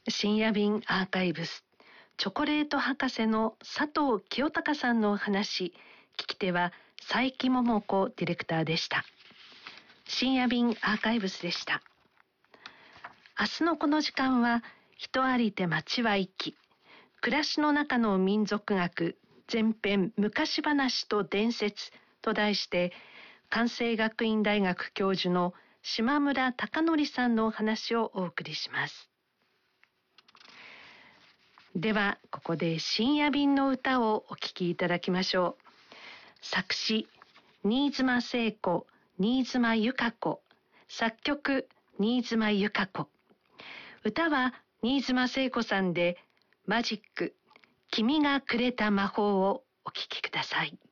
深夜便アーカイブス、チョコレート博士の佐藤清隆さんのお話、聞き手は佐伯桃子ディレクターでした。深夜便アーカイブスでした。明日のこの時間は、人ありて街は生き、暮らしの中の民族学前編昔話と伝説と題して、関西学院大学教授の島村貴則さんのお話をお送りします。ではここで深夜便の歌をお聴きいただきましょう。作詞新妻聖子、新妻由香子、作曲新妻由香子、歌は新妻聖子さんでマジック君がくれた魔法をお聴きください。